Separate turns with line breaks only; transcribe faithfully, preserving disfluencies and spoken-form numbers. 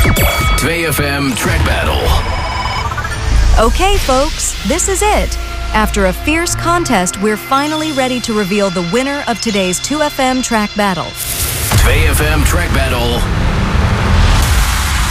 two F M Track Battle.
Okay, folks, this is it. After a fierce contest, we're finally ready to reveal the winner of today's two F M Track Battle.
two F M Track Battle